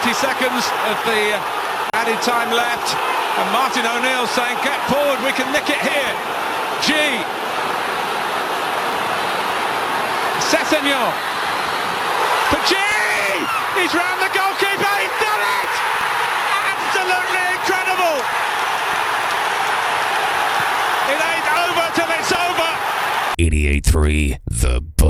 20 seconds of the added time left, and Martin O'Neill saying get forward, we can nick it here. G. Sessegnon for G. He's round the goalkeeper, he's done it. Absolutely incredible. It ain't over till it's over. 88.3 The